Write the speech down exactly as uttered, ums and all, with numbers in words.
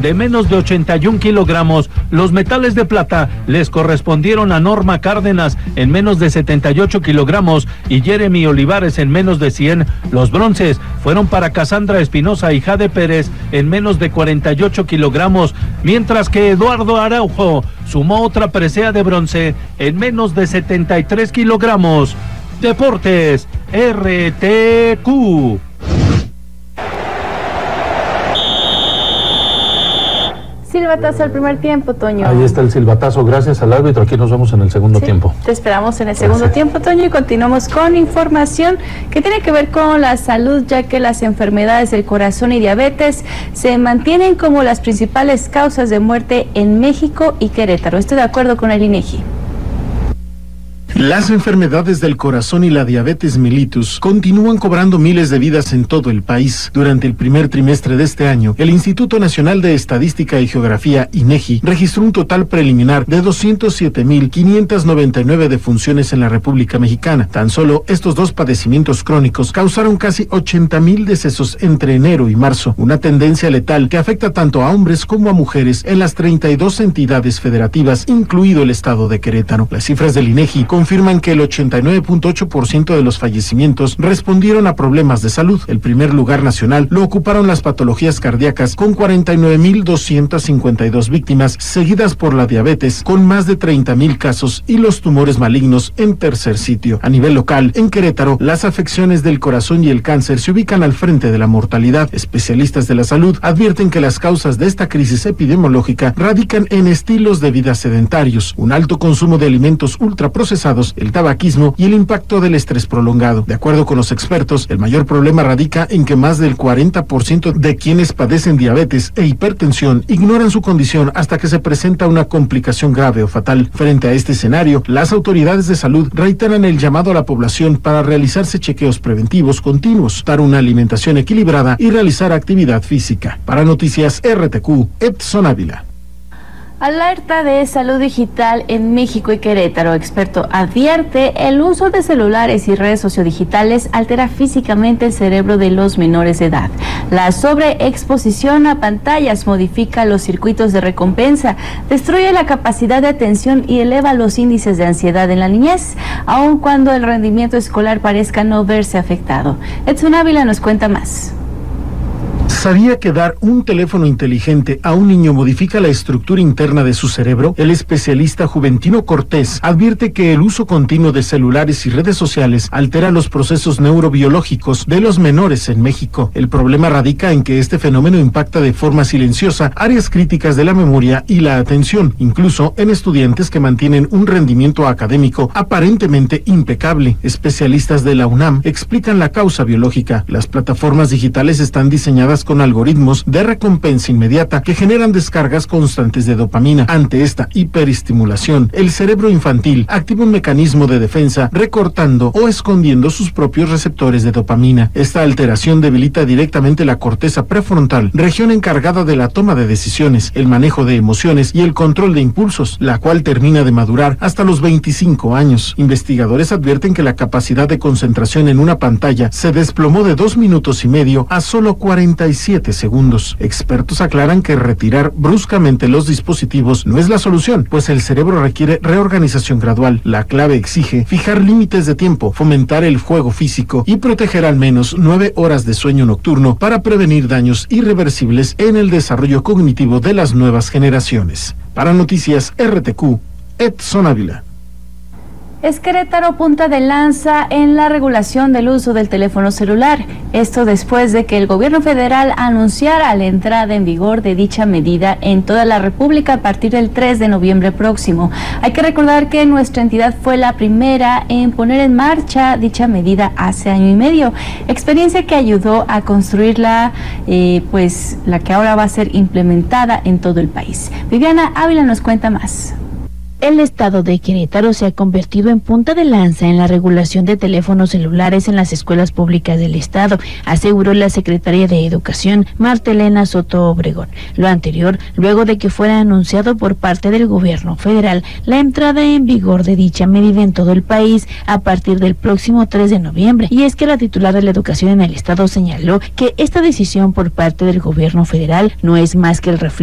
de menos de ochenta y un kilogramos. Los metales de plata les correspondieron a Norma Cárdenas en menos de setenta y ocho kilogramos y Jeremy Olivares en menos de cien. Los bronces fueron para Cassandra Espinosa y Jade Pérez en menos de cuarenta y ocho kilogramos, mientras que Eduardo Araujo sumó otra presea de bronce en menos de setenta y tres kilogramos. Deportes R T Q. Silbatazo al primer tiempo, Toño. Ahí está el silbatazo, gracias al árbitro. Aquí nos vemos en el segundo sí, tiempo. Te esperamos en el segundo gracias. tiempo, Toño, y continuamos con información que tiene que ver con la salud, ya que las enfermedades del corazón y diabetes se mantienen como las principales causas de muerte en México y Querétaro. Estoy de acuerdo con el INEGI. Las enfermedades del corazón y la diabetes mellitus continúan cobrando miles de vidas en todo el país. Durante el primer trimestre de este año, el Instituto Nacional de Estadística y Geografía, INEGI, registró un total preliminar de doscientos siete mil quinientas noventa y nueve defunciones en la República Mexicana. Tan solo estos dos padecimientos crónicos causaron casi ochenta mil decesos entre enero y marzo, una tendencia letal que afecta tanto a hombres como a mujeres en las treinta y dos entidades federativas, incluido el estado de Querétaro. Las cifras del INEGI confirman que el ochenta y nueve punto ocho por ciento de los fallecimientos respondieron a problemas de salud. El primer lugar nacional lo ocuparon las patologías cardíacas con cuarenta y nueve mil doscientas cincuenta y dos víctimas, seguidas por la diabetes con más de treinta mil casos y los tumores malignos en tercer sitio. A nivel local, en Querétaro, las afecciones del corazón y el cáncer se ubican al frente de la mortalidad. Especialistas de la salud advierten que las causas de esta crisis epidemiológica radican en estilos de vida sedentarios, un alto consumo de alimentos ultraprocesados, el tabaquismo y el impacto del estrés prolongado. De acuerdo con los expertos, el mayor problema radica en que más del cuarenta por ciento de quienes padecen diabetes e hipertensión ignoran su condición hasta que se presenta una complicación grave o fatal. Frente a este escenario, las autoridades de salud reiteran el llamado a la población para realizarse chequeos preventivos continuos, dar una alimentación equilibrada y realizar actividad física. Para Noticias R T Q, Edson Ávila. Alerta de salud digital en México y Querétaro. Experto advierte el uso de celulares y redes sociodigitales altera físicamente el cerebro de los menores de edad. La sobreexposición a pantallas modifica los circuitos de recompensa, destruye la capacidad de atención y eleva los índices de ansiedad en la niñez, aun cuando el rendimiento escolar parezca no verse afectado. Edson Ávila nos cuenta más. ¿Sabía que dar un teléfono inteligente a un niño modifica la estructura interna de su cerebro? El especialista Juventino Cortés advierte que el uso continuo de celulares y redes sociales altera los procesos neurobiológicos de los menores en México. El problema radica en que este fenómeno impacta de forma silenciosa áreas críticas de la memoria y la atención, incluso en estudiantes que mantienen un rendimiento académico aparentemente impecable. Especialistas de la UNAM explican la causa biológica. Las plataformas digitales están diseñadas con algoritmos de recompensa inmediata que generan descargas constantes de dopamina. Ante esta hiperestimulación, el cerebro infantil activa un mecanismo de defensa recortando o escondiendo sus propios receptores de dopamina. Esta alteración debilita directamente la corteza prefrontal, región encargada de la toma de decisiones, el manejo de emociones y el control de impulsos, la cual termina de madurar hasta los veinticinco años. Investigadores advierten que la capacidad de concentración en una pantalla se desplomó de dos minutos y medio a solo cuarenta y siete segundos. Expertos aclaran que retirar bruscamente los dispositivos no es la solución, pues el cerebro requiere reorganización gradual. La clave exige fijar límites de tiempo, fomentar el juego físico y proteger al menos nueve horas de sueño nocturno para prevenir daños irreversibles en el desarrollo cognitivo de las nuevas generaciones. Para Noticias R T Q, Edson Ávila. Es Querétaro punta de lanza en la regulación del uso del teléfono celular. Esto después de que el gobierno federal anunciara la entrada en vigor de dicha medida en toda la República a partir del tres de noviembre próximo. Hay que recordar que nuestra entidad fue la primera en poner en marcha dicha medida hace año y medio. Experiencia que ayudó a construir la, eh, pues, la que ahora va a ser implementada en todo el país. Viviana Ávila nos cuenta más. El estado de Querétaro se ha convertido en punta de lanza en la regulación de teléfonos celulares en las escuelas públicas del estado, aseguró la secretaria de Educación, Marta Elena Soto Obregón. Lo anterior, luego de que fuera anunciado por parte del gobierno federal la entrada en vigor de dicha medida en todo el país a partir del próximo tres de noviembre. Y es que la titular de la educación en el estado señaló que esta decisión por parte del gobierno federal no es más que el reflejo